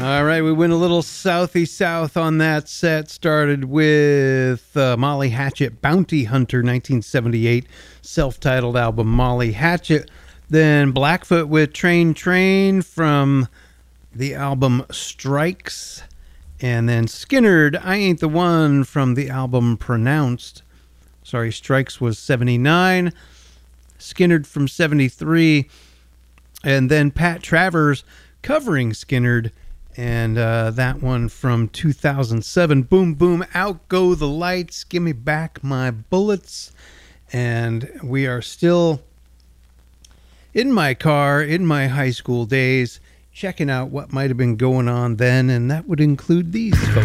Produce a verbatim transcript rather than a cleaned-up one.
All right, we went a little southy south on that set. Started with uh, Molly Hatchet, Bounty Hunter, nineteen seventy-eight, self-titled album Molly Hatchet. Then Blackfoot with Train Train from the album Strikes. And then Skinnerd, I Ain't the One from the album Pronounced. Sorry, Strikes was seventy-nine. Skinnerd from seventy-three. And then Pat Travers covering Skinnerd. And uh, that one from two thousand seven. Boom, boom, out go the lights. Give me back my bullets. And we are still in my car, in my high school days, checking out what might have been going on then. And that would include these folks.